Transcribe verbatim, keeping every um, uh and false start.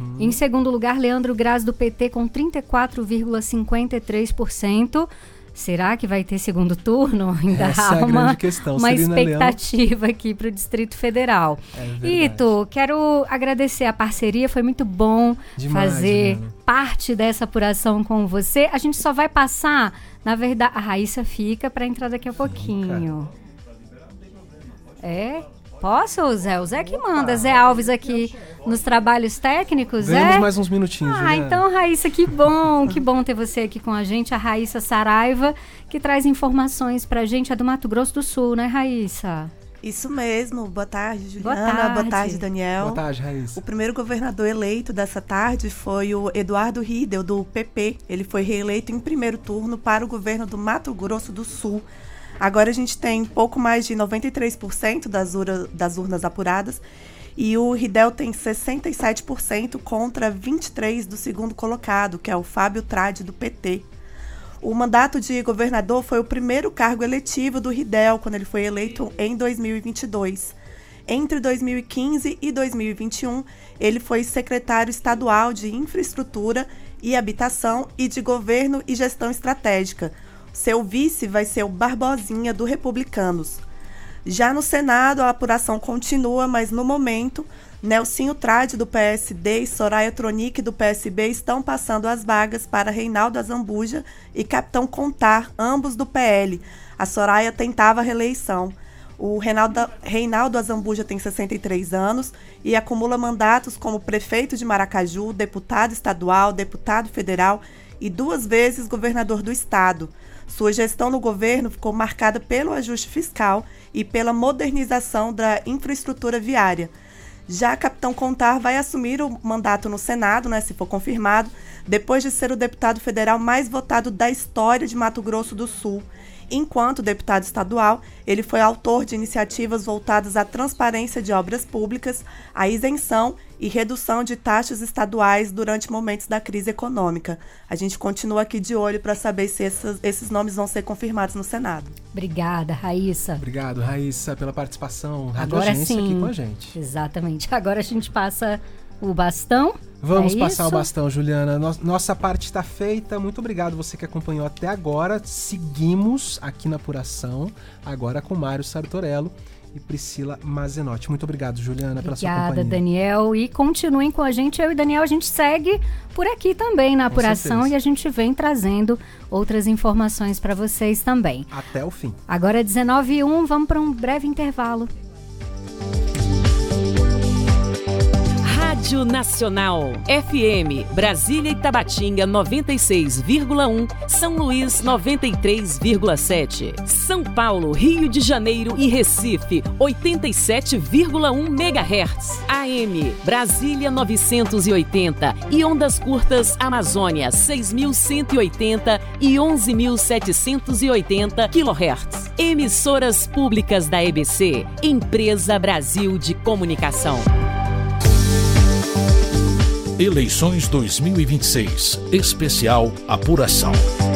Uhum. Em segundo lugar, Leandro Graz, do P T, com trinta e quatro vírgula cinquenta e três por cento. Será que vai ter segundo turno? Ainda Essa há é a uma, grande questão. uma Celina expectativa Leão... aqui para o Distrito Federal. É Ito, quero agradecer a parceria, foi muito bom Demais, fazer Juliana. parte dessa apuração com você. A gente só vai passar, na verdade, a Raíssa fica para entrar daqui a pouquinho. Fica. É? Posso, Zé? O Zé que manda. Zé Alves aqui nos trabalhos técnicos, Zé? Ganhamos mais uns minutinhos, Ah, Juliana. então, Raíssa, que bom. Que bom ter você aqui com a gente. A Raíssa Saraiva, que traz informações pra gente. É do Mato Grosso do Sul, né, Raíssa? Isso mesmo. Boa tarde, Juliana. Boa tarde, Boa tarde, Daniel. Boa tarde, Raíssa. O primeiro governador eleito dessa tarde foi o Eduardo Riedel, do P P. Ele foi reeleito em primeiro turno para o governo do Mato Grosso do Sul. Agora a gente tem pouco mais de noventa e três por cento das, ura, das urnas apuradas e o Riedel tem sessenta e sete por cento contra vinte e três por cento do segundo colocado, que é o Fábio Trade, do P T. O mandato de governador foi o primeiro cargo eletivo do Riedel, quando ele foi eleito em dois mil e vinte e dois. Entre dois mil e quinze e dois mil e vinte e um, ele foi secretário estadual de Infraestrutura e Habitação e de Governo e Gestão Estratégica. Seu vice vai ser o Barbosinha, do Republicanos. Já no Senado, a apuração continua, mas no momento, Nelsinho Trade, do P S D, e Soraya Tronic, do P S B, estão passando as vagas para Reinaldo Azambuja e Capitão Contar, ambos do P L. A Soraya tentava a reeleição. O Reinaldo, Reinaldo Azambuja tem sessenta e três anos e acumula mandatos como prefeito de Maracaju, deputado estadual, deputado federal e duas vezes governador do estado. Sua gestão no governo ficou marcada pelo ajuste fiscal e pela modernização da infraestrutura viária. Já Capitão Contar vai assumir o mandato no Senado, né, se for confirmado, depois de ser o deputado federal mais votado da história de Mato Grosso do Sul. Enquanto deputado estadual, ele foi autor de iniciativas voltadas à transparência de obras públicas, à isenção e redução de taxas estaduais durante momentos da crise econômica. A gente continua aqui de olho para saber se essas, esses nomes vão ser confirmados no Senado. Obrigada, Raíssa. Obrigado, Raíssa, pela participação. Rádio Agora Agência sim, aqui com a gente. Exatamente. Agora a gente passa o bastão. Vamos é passar isso? o bastão, Juliana. Nossa parte está feita. Muito obrigado você que acompanhou até agora. Seguimos aqui na apuração, agora com Mário Sartorello e Priscila Mazenotti. Muito obrigado, Juliana, Obrigada, pela sua companhia. Obrigada, Daniel. E continuem com a gente. Eu e Daniel, a gente segue por aqui também na apuração e a gente vem trazendo outras informações para vocês também. Até o fim. Agora é dezenove e um, vamos para um breve intervalo. Rádio Nacional, F M, Brasília e Tabatinga noventa e seis vírgula um, São Luís noventa e três vírgula sete, São Paulo, Rio de Janeiro e Recife oitenta e sete vírgula um megahertz, A M, Brasília novecentos e oitenta e ondas curtas Amazônia seis mil cento e oitenta e onze mil setecentos e oitenta quilohertz. Emissoras públicas da E B C, Empresa Brasil de Comunicação. Eleições dois mil e vinte e seis. Especial Apuração.